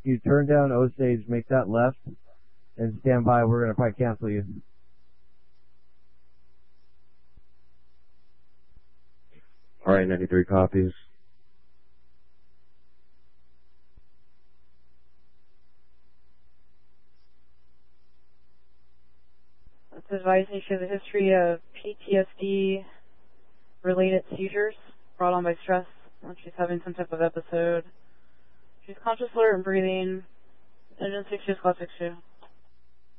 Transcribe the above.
you turn down Osage, make that left, and stand by. We're going to probably cancel you. Alright, 93 copies. Let's advise you show the history of PTSD-related seizures brought on by stress when she's having some type of episode. She's conscious, alert, and breathing. Engine 6 class 6